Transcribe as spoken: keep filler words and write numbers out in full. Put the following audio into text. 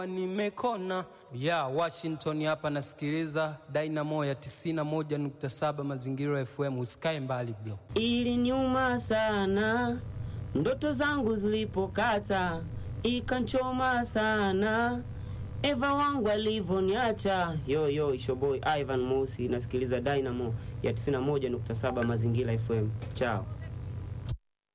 Nimekona ya Washington hapa nasikiliza Dynamo ya tisini na moja nukta saba Mazingira F M. Usikae mbali bro. Ili nyuma sana ndoto zangu zilipokata, ikanchoma sana Eva wangu alivoniacha. Yo yo ishoboy Ivan Mosi nasikiliza Dynamo ya tisini na moja nukta saba Mazingira F M. Ciao.